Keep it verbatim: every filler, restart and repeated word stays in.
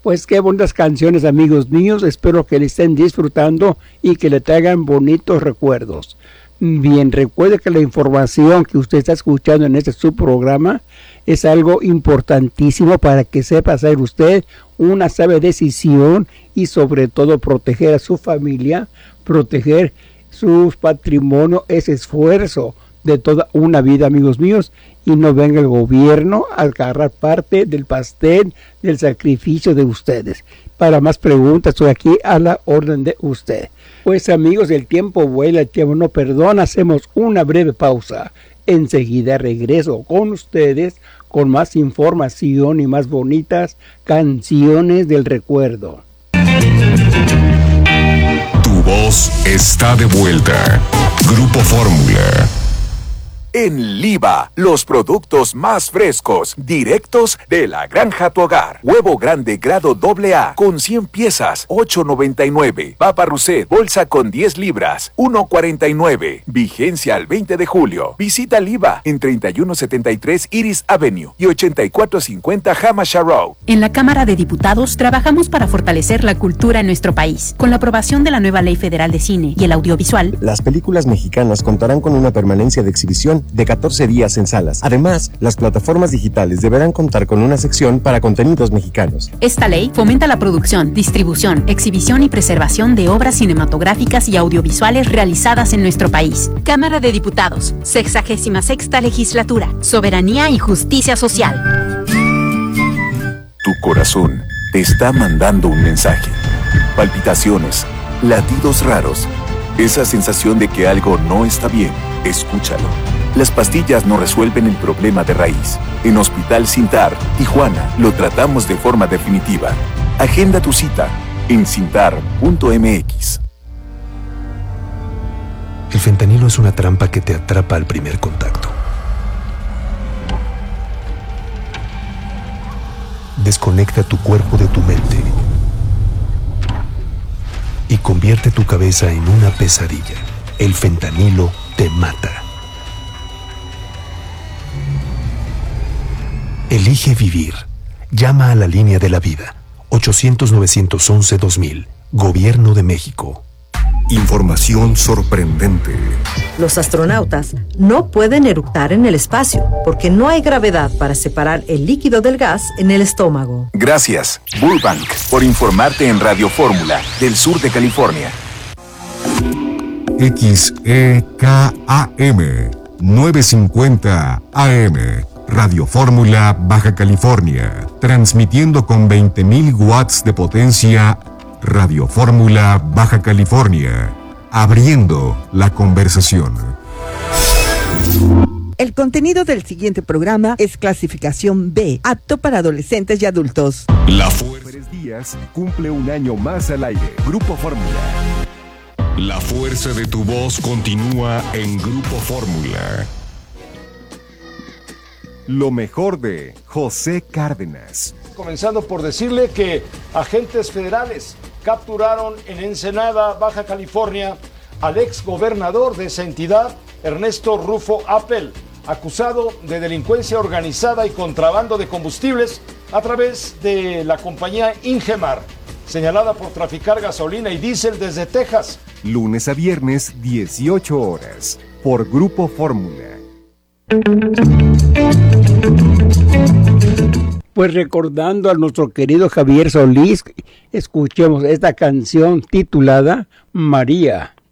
Pues qué bonitas canciones, amigos míos. Espero que le estén disfrutando y que le traigan bonitos recuerdos. Bien, recuerde que la información que usted está escuchando en este subprograma es algo importantísimo para que sepa hacer usted una sabia decisión y sobre todo proteger a su familia, proteger su patrimonio, ese esfuerzo de toda una vida, amigos míos, y no venga el gobierno a agarrar parte del pastel del sacrificio de ustedes. Para más preguntas, estoy aquí a la orden de usted. Pues amigos, el tiempo vuela, el tiempo no perdona, hacemos una breve pausa. Enseguida regreso con ustedes con más información y más bonitas canciones del recuerdo. Tu voz está de vuelta. Grupo Fórmula. En Liva, los productos más frescos, directos de la granja a tu hogar. Huevo grande grado doble A con cien piezas, ocho noventa y nueve. Papa Rousset, bolsa con diez libras, uno cuarenta y nueve. Vigencia al veinte de julio. Visita Liva en treinta y uno setenta y tres Iris Avenue y ochenta y cuatro cincuenta Hamasha Road. En la Cámara de Diputados trabajamos para fortalecer la cultura en nuestro país. Con la aprobación de la nueva Ley Federal de Cine y el audiovisual, las películas mexicanas contarán con una permanencia de exhibición de catorce días en salas. Además, las plataformas digitales deberán contar con una sección para contenidos mexicanos. Esta ley fomenta la producción, distribución, exhibición y preservación de obras cinematográficas y audiovisuales realizadas en nuestro país. Cámara de Diputados, sexagésima sexta legislatura, soberanía y justicia social. Tu corazón te está mandando un mensaje. Palpitaciones, latidos raros, esa sensación de que algo no está bien. Escúchalo. Las pastillas no resuelven el problema de raíz. En Hospital Cintar, Tijuana, lo tratamos de forma definitiva. Agenda tu cita en cintar punto m x. El fentanilo es una trampa que te atrapa al primer contacto. Desconecta tu cuerpo de tu mente y convierte tu cabeza en una pesadilla. El fentanilo te mata. Elige vivir. Llama a la línea de la vida. ochocientos nueve once dos mil. Gobierno de México. Información sorprendente. Los astronautas no pueden eructar en el espacio porque no hay gravedad para separar el líquido del gas en el estómago. Gracias, Burbank, por informarte en Radio Fórmula del sur de California. X E K A M novecientos cincuenta A M. Radio Fórmula, Baja California, transmitiendo con veinte mil watts de potencia. Radio Fórmula, Baja California, abriendo la conversación. El contenido del siguiente programa es clasificación B, apto para adolescentes y adultos. La Fuerza Díaz cumple un año más al aire. Grupo Fórmula. La fuerza de tu voz continúa en Grupo Fórmula. Lo mejor de José Cárdenas. Comenzando por decirle que agentes federales capturaron en Ensenada, Baja California, al ex gobernador de esa entidad, Ernesto Rufo Appel, acusado de delincuencia organizada y contrabando de combustibles a través de la compañía Ingemar, señalada por traficar gasolina y diésel desde Texas. Lunes a viernes, dieciocho horas, por Grupo Fórmula. Pues recordando a nuestro querido Javier Solís, escuchemos esta canción titulada María.